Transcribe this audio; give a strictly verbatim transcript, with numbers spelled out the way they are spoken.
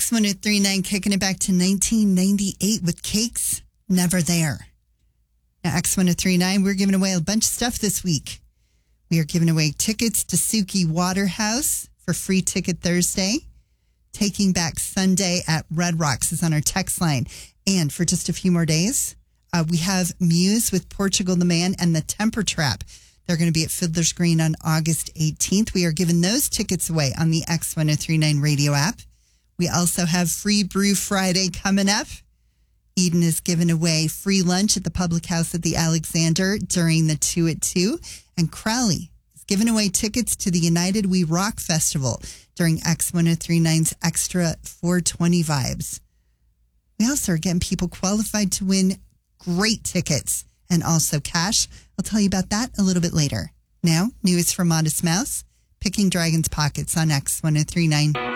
X one oh three point nine kicking it back to nineteen ninety-eight with Cakes Never There. Now, X one oh three point nine, we're giving away a bunch of stuff this week. We are giving away tickets to Suki Waterhouse for Free Ticket Thursday. Taking Back Sunday at Red Rocks is on our text line. And for just a few more days, uh, we have Muse with Portugal the Man and the Temper Trap. They're going to be at Fiddler's Green on August eighteenth. We are giving those tickets away on the X one oh three point nine radio app. We also have Free Brew Friday coming up. Eden is giving away free lunch at the Public House at the Alexander during the two at two. And Crowley is giving away tickets to the United We Rock Festival during X one oh three point nine's Extra four twenty Vibes. We also are getting people qualified to win great tickets and also cash. I'll tell you about that a little bit later. Now, news from Modest Mouse, Picking Dragon's Pockets on X one oh three point nine.